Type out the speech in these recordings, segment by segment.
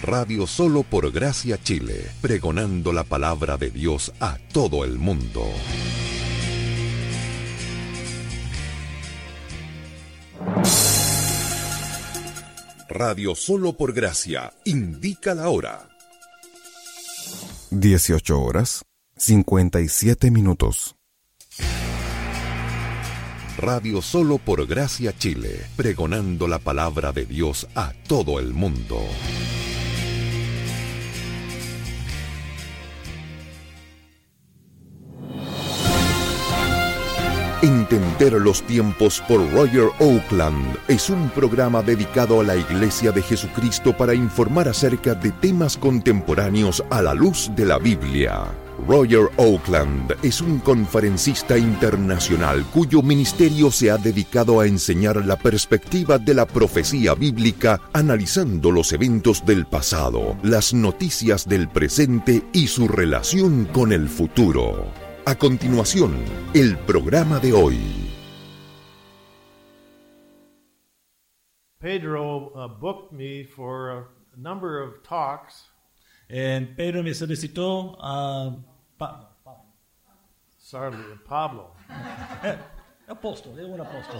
Radio Solo por Gracia Chile, pregonando la palabra de Dios a todo el mundo. Radio Solo por Gracia indica la hora. 18:57. Radio Solo por Gracia Chile, pregonando la palabra de Dios a todo el mundo. Entender los tiempos por Roger Oakland es un programa dedicado a la Iglesia de Jesucristo para informar acerca de temas contemporáneos a la luz de la Biblia. Roger Oakland es un conferencista internacional cuyo ministerio se ha dedicado a enseñar la perspectiva de la profecía bíblica, analizando los eventos del pasado, las noticias del presente y su relación con el futuro. A continuación, el programa de hoy. Pedro booked me for a number of talks. Pedro me solicitó a Pablo. Apóstol, es un apóstol.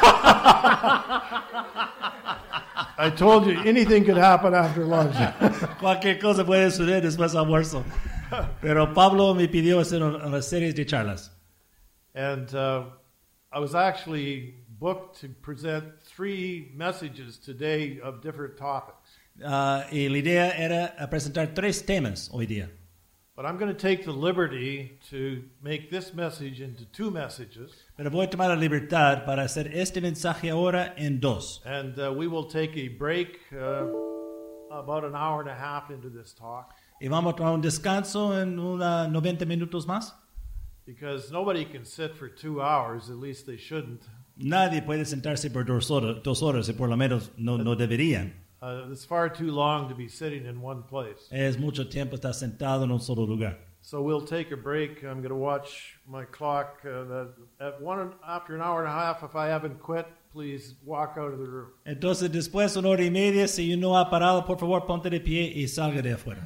I told you anything could happen after lunch. Cualquier cosa puede suceder después del almuerzo. Pero Pablo me pidió hacer una serie de charlas. And I was actually booked to present 3 messages today of different topics. Y la idea era presentar 3 temas hoy día. But I'm going to take the liberty to make this message into 2 messages. Pero voy a tomar la libertad para hacer este mensaje ahora en 2. And we will take a break about an hour and a half into this talk. Y vamos a tomar un descanso en unos 90 minutos más. Because nobody can sit for 2 hours, at least they shouldn't. Nadie puede sentarse por 2 horas, y por lo menos no deberían. It's far too long to be sitting in one place. Es mucho tiempo estar sentado en un solo lugar. So we'll take a break. I'm going to watch my clock. After an hour and a half, if I haven't quit, please walk out of the room. Entonces, después de 1:30, si no ha parado, por favor, ponte de pie y salga de afuera.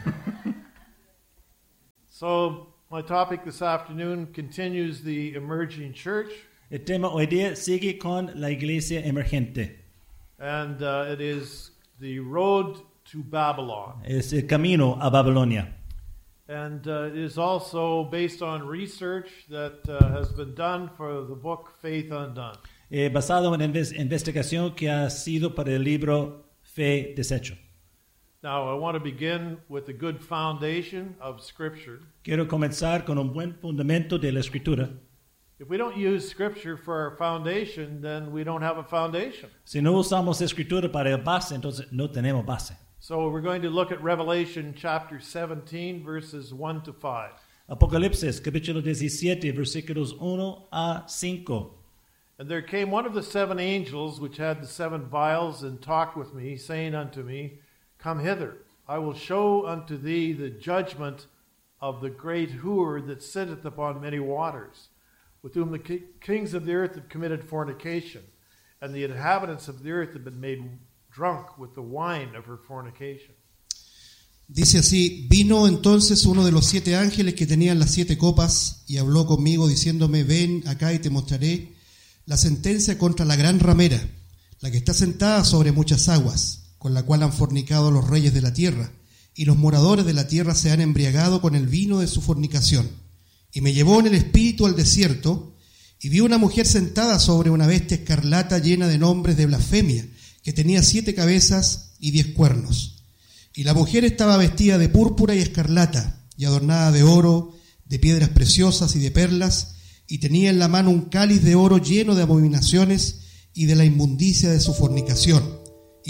So my topic this afternoon continues the emerging church. El tema hoy día sigue con la iglesia emergente. And it is the road to Babylon. Es el camino a Babilonia. And it is also based on research that has been done for the book Faith Undone. Basado en investigación que ha sido para el libro Fe Deshecho. Now, I want to begin with a good foundation of Scripture. Quiero comenzar con un buen fundamento de la Escritura. If we don't use Scripture for our foundation, then we don't have a foundation. Si no usamos Escritura para el base, entonces no tenemos base. So we're going to look at Revelation chapter 17, verses 1 to 5. Apocalipsis, capítulo 17, versículos 1 a 5. And there came one of the 7 angels which had the 7 vials, and talked with me, saying unto me, Come hither, I will show unto thee the judgment of the great whore that sitteth upon many waters, with whom the kings of the earth have committed fornication, and the inhabitants of the earth have been made drunk with the wine of her fornication. Dice así: vino entonces uno de los 7 ángeles que tenían las 7 copas, y habló conmigo diciéndome: ven acá y te mostraré la sentencia contra la gran ramera, la que está sentada sobre muchas aguas, con la cual han fornicado los reyes de la tierra, y los moradores de la tierra se han embriagado con el vino de su fornicación. Y me llevó en el espíritu al desierto, y vi una mujer sentada sobre una bestia escarlata llena de nombres de blasfemia, que tenía 7 cabezas y 10 cuernos. Y la mujer estaba vestida de púrpura y escarlata, y adornada de oro, de piedras preciosas y de perlas, y tenía en la mano un cáliz de oro lleno de abominaciones y de la inmundicia de su fornicación. Y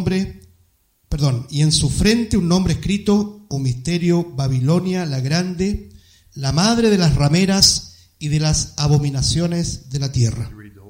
en su frente un nombre escrito: un misterio, Babilonia la grande, la madre de las rameras y de las abominaciones de la tierra.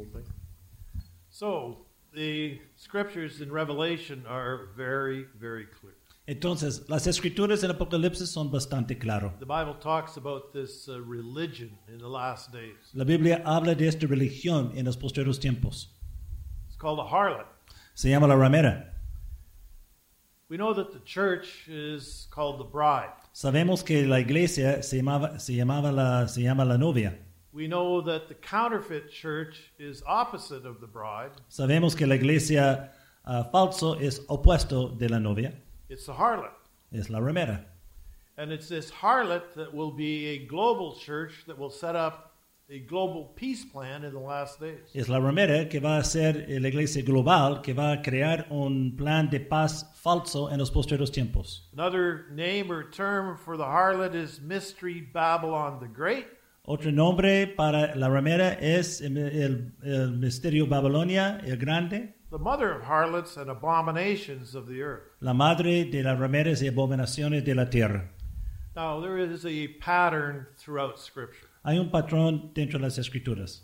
So, the scriptures in Revelation are very, very clear. Entonces, las escrituras en Apocalipsis son bastante claras. The Bible talks about this religion in the last days. La Biblia habla de esta religión en los posteriores tiempos. It's called a harlot. Se llama la ramera. We know that the church is called the bride. Sabemos que la iglesia se llama la novia. We know that the counterfeit church is opposite of the bride. Sabemos que la iglesia falso es opuesto de la novia. It's the harlot. Es la ramera. And it's this harlot that will be a global church that will set up a global peace plan in the last days. Es la ramera que va a ser la iglesia global, que va a crear un plan de paz falso en los postreros tiempos. Another name or term for the harlot is Mystery Babylon the Great. Otro nombre para la ramera es el misterio Babilonia, el grande. The mother of harlots and abominations of the earth. La madre de las rameras y abominaciones de la tierra. Now, there is a pattern throughout Scripture. Hay un patrón dentro de las escrituras.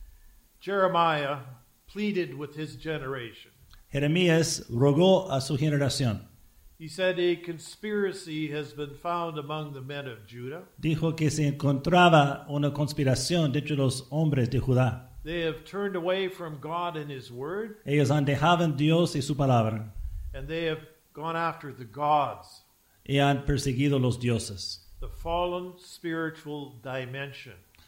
Jeremiah pleaded with his generation. Jeremías rogó a su generación. He said a conspiracy has been found among the men of Judah. Dijo que se encontraba una conspiración dentro de los hombres de Judá. They have turned away from God and His Word, Ellos han dejado a Dios y su palabra and they have gone after the gods, y han perseguido los dioses. the fallen spiritual dimension.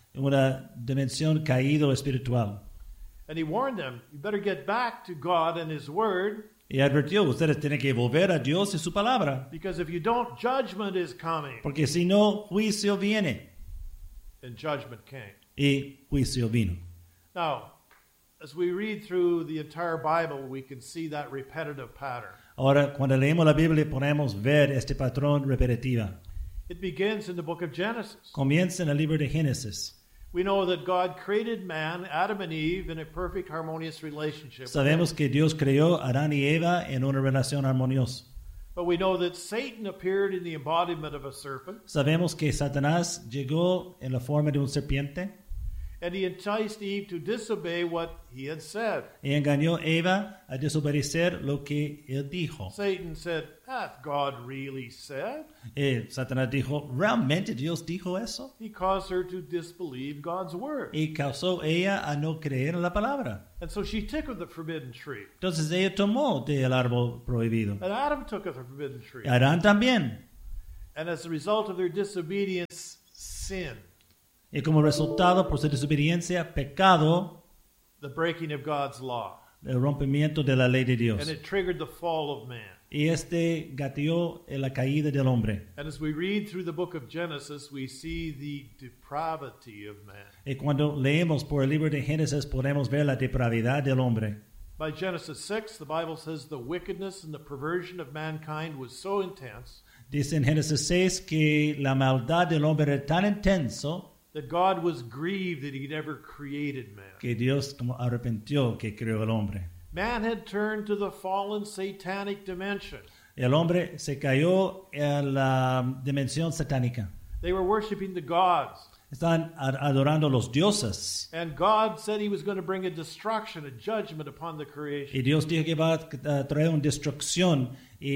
Una dimensión caído espiritual. And he warned them, you better get back to God and His Word, Y advirtió, ustedes tienen que volver a Dios y su palabra. because if you don't, judgment is coming. Porque si no, juicio viene. And judgment came. Y juicio vino. Now, as we read through the entire Bible, we can see that repetitive pattern. Ahora, cuando leemos la Biblia, podemos ver este patrón repetitivo. It begins in the book of Genesis. Comienza en el libro de Génesis. We know that God created man, Adam and Eve, in a perfect harmonious relationship. Sabemos que Dios creó a Adán y Eva en una relación armoniosa. But we know that Satan appeared in the embodiment of a serpent, Sabemos que Satanás llegó en la forma de un serpiente and he enticed Eve to disobey what he had said. y engañó a Eva a desobedecer lo que él dijo. Satan said, hath God really said? Y Satanás dijo, ¿realmente Dios dijo eso? He caused her to disbelieve God's word. Y causó ella a no creer en la palabra. And so she took of the forbidden tree. Entonces ella tomó del árbol prohibido. And Adam took of the forbidden tree. Y Adán también. And as a result of their disobedience, sin, Y como resultado, por su desobediencia, pecado, the breaking of God's law. el rompimiento de la ley de And Dios. it triggered the fall of man. Y este gatillo en la caída del hombre. And as we read through the book of Genesis, we see the depravity of man. Y cuando leemos por el libro de Génesis, podemos ver la depravidad del hombre. By Genesis 6, the Bible says the wickedness and the perversion of mankind was so intense Dice en Génesis 6 que la maldad del hombre era tan intenso that God was grieved that He'd ever created man. que Dios como arrepintió que creó el hombre. Man had turned to the fallen satanic dimension. El hombre se cayó en la dimensión satánica. They were worshiping the gods. Están adorando a los dioses. And God said He was going to bring a destruction, a judgment upon the creation. Y Dios dijo que va a traer una destrucción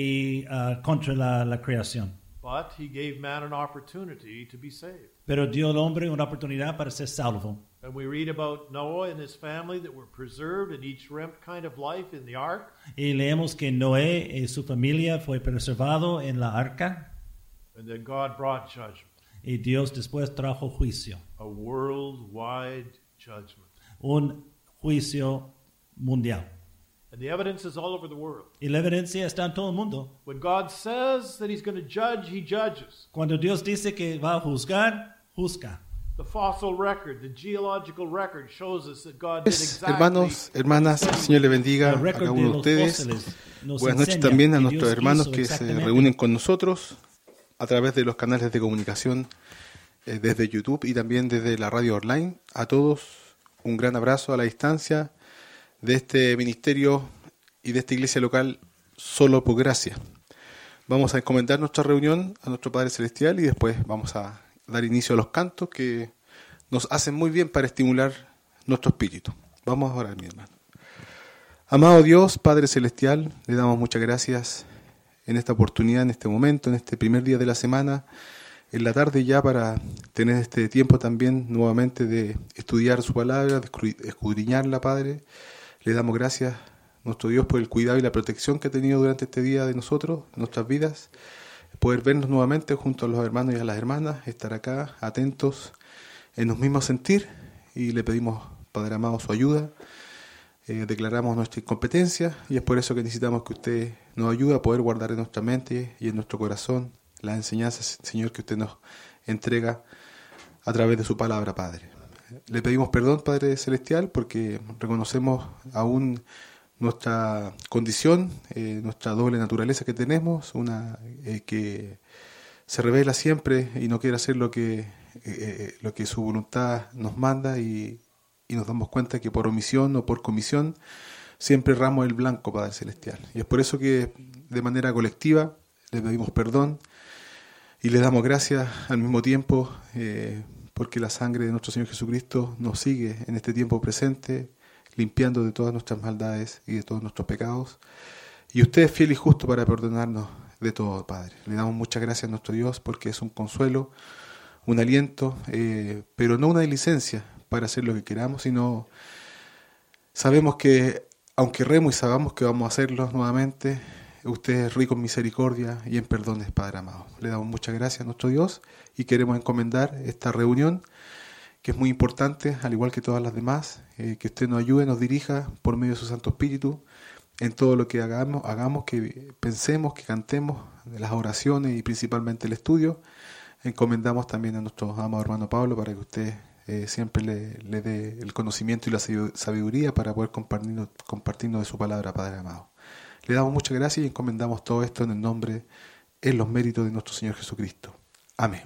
contra la creación. But He gave man an opportunity to be saved. Pero dio al hombre una oportunidad para ser salvo. And we read about Noah and his family that were preserved in each kind of life in the ark. Y leemos que Noé y su familia fue preservado en la arca. And then God brought judgment, Y Dios después trajo juicio. a worldwide judgment. Un juicio mundial. And the evidence is all over the world. Y la evidencia está en todo el mundo. When God says that He's going to judge, He judges. Cuando Dios dice que va a juzgar, juzga. The fossil record, the geological record shows us that God did exactly. Hermanos, hermanas, el Señor le bendiga El a récord cada de uno de los ustedes. fósiles nos Buenas noches enseña también a que nuestros Dios hermanos hizo que se exactamente reúnen con nosotros a través de los canales de comunicación desde YouTube y también desde la radio online. A todos un gran abrazo a la distancia de este ministerio y de esta iglesia local Solo por Gracia. Vamos a encomendar nuestra reunión a nuestro Padre Celestial y después vamos a dar inicio a los cantos que nos hacen muy bien para estimular nuestro espíritu. Vamos a orar, mi hermano. Amado Dios, Padre Celestial, le damos muchas gracias en esta oportunidad, en este momento, en este primer día de la semana, en la tarde ya para tener este tiempo también nuevamente de estudiar su palabra, de escudriñarla, Padre. Le damos gracias nuestro Dios, por el cuidado y la protección que ha tenido durante este día de nosotros, nuestras vidas, poder vernos nuevamente junto a los hermanos y a las hermanas, estar acá atentos en los mismos sentir, y le pedimos, Padre amado, su ayuda. Declaramos nuestra incompetencia, y es por eso que necesitamos que usted nos ayude a poder guardar en nuestra mente y en nuestro corazón las enseñanzas, Señor, que usted nos entrega a través de su palabra, Padre. Le pedimos perdón, Padre Celestial, porque reconocemos aún nuestra condición, nuestra doble naturaleza que tenemos, una que se revela siempre y no quiere hacer lo que su voluntad nos manda, y nos damos cuenta que por omisión o por comisión siempre erramos el blanco, Padre Celestial. Y es por eso que de manera colectiva le pedimos perdón y le damos gracias al mismo tiempo, porque la sangre de nuestro Señor Jesucristo nos sigue en este tiempo presente, limpiando de todas nuestras maldades y de todos nuestros pecados. Y usted es fiel y justo para perdonarnos de todo, Padre. Le damos muchas gracias a nuestro Dios, porque es un consuelo, un aliento, pero no una licencia para hacer lo que queramos, sino sabemos que, aunque erremos y sabemos que vamos a hacerlo nuevamente, usted es rico en misericordia y en perdones, Padre amado. Le damos muchas gracias a nuestro Dios y queremos encomendar esta reunión, que es muy importante, al igual que todas las demás, que usted nos ayude, nos dirija por medio de su Santo Espíritu en todo lo que hagamos, que pensemos, que cantemos, las oraciones y principalmente el estudio. Encomendamos también a nuestro amado hermano Pablo para que usted siempre le dé el conocimiento y la sabiduría para poder compartirnos de su palabra, Padre amado. Le damos muchas gracias y encomendamos todo esto en el nombre, en los méritos de nuestro Señor Jesucristo. Amén.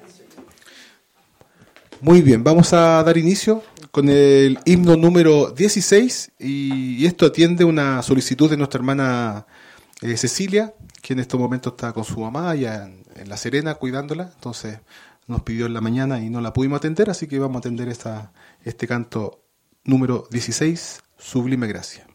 Muy bien, vamos a dar inicio con el himno número 16, y esto atiende una solicitud de nuestra hermana Cecilia, que en estos momentos está con su mamá allá en La Serena cuidándola. Entonces nos pidió en la mañana y no la pudimos atender, así que vamos a atender este canto número 16, Sublime Gracia.